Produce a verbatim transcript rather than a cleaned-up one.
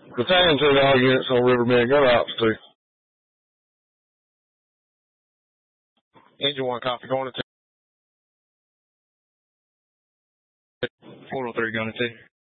Battalion two all units on Riverbend. Go to Ops two. Engine one, copy. Going to two. four oh three, going to two.